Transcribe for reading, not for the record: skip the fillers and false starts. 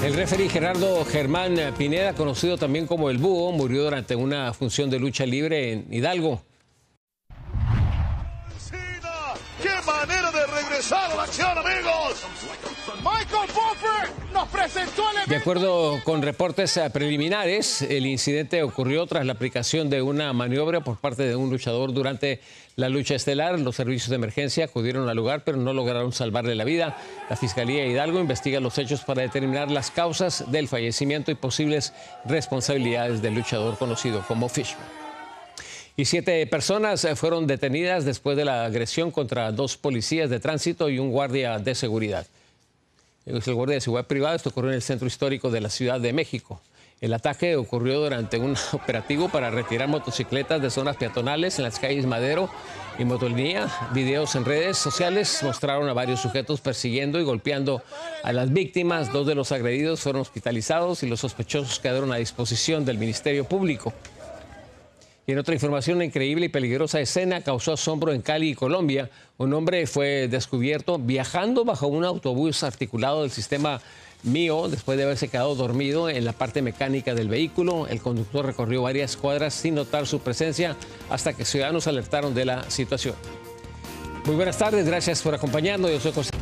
El referí Gerardo Germán Pineda, conocido también como El Búho, murió durante una función de lucha libre en Hidalgo. ¡Qué manera de regresar a la acción, amigos! Michael Buffer nos presentó el evento. De acuerdo con reportes preliminares, el incidente ocurrió tras la aplicación de una maniobra por parte de un luchador durante la lucha estelar. Los servicios de emergencia acudieron al lugar, pero no lograron salvarle la vida. La Fiscalía de Hidalgo investiga los hechos para determinar las causas del fallecimiento y posibles responsabilidades del luchador conocido como Fishman. Y 7 personas fueron detenidas después de la agresión contra 2 policías de tránsito y un guardia de seguridad. Es el guardia de seguridad privada. Esto ocurrió en el centro histórico de la Ciudad de México. El ataque ocurrió durante un operativo para retirar motocicletas de zonas peatonales en las calles Madero y Motolinía. Videos en redes sociales mostraron a varios sujetos persiguiendo y golpeando a las víctimas. 2 de los agredidos fueron hospitalizados y los sospechosos quedaron a disposición del Ministerio Público. Y en otra información, una increíble y peligrosa escena causó asombro en Cali, Colombia. Un hombre fue descubierto viajando bajo un autobús articulado del sistema Mío después de haberse quedado dormido en la parte mecánica del vehículo. El conductor recorrió varias cuadras sin notar su presencia hasta que ciudadanos alertaron de la situación. Muy buenas tardes, gracias por acompañarnos. Yo soy José.